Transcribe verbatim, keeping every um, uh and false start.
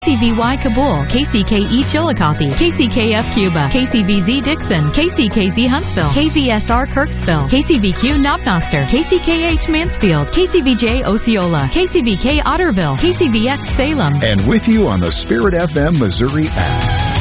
C V Y Kabul, K C K E Chillicothe, K C K F Cuba, K C V Z Dixon, K C K Z Huntsville, K V S R Kirksville, K C V Q Knobnoster, K C K H Mansfield, K C V J Osceola, K C V K Otterville, K C V X Salem. And with you on the Spirit F M Missouri app.